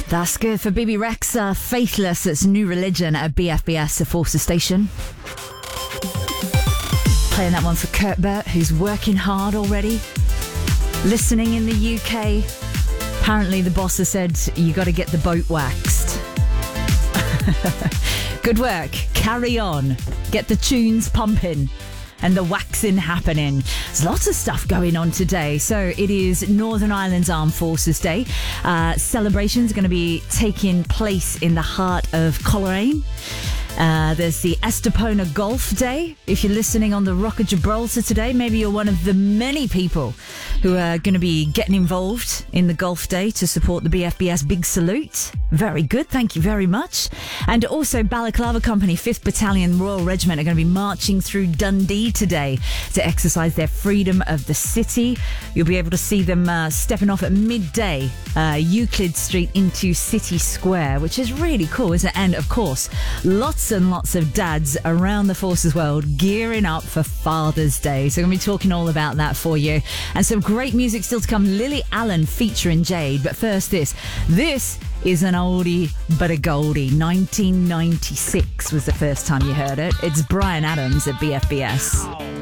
That's good for BB Rexa. Faithless, it's New Religion at BFBS, the Forces Station. Playing that one for Kurt Burt, who's working hard already. Listening in the UK. Apparently the boss has said you got to get the boat waxed. Good work. Carry on. Get the tunes pumping and the waxing happening. There's lots of stuff going on today. So it is Northern Ireland's Armed Forces Day. Celebrations are going to be taking place in the heart of Coleraine. There's the Estepona Golf Day. If you're listening on the Rock of Gibraltar today, maybe you're one of the many people who are going to be getting involved in the Golf Day to support the BFBS Big Salute. Very good, thank you very much. And also Balaclava Company, 5th Battalion Royal Regiment are going to be marching through Dundee today to exercise their freedom of the city. You'll be able to see them stepping off at midday, Euclid Street into City Square, which is really cool, isn't it? And of course, lots and lots of dads around the forces world gearing up for Father's Day. So I'm going to be talking all about that for you. And some great music still to come. Lily Allen featuring Jade. But first this is an oldie but a goldie. 1996 was the first time you heard it. It's Bryan Adams at BFBS.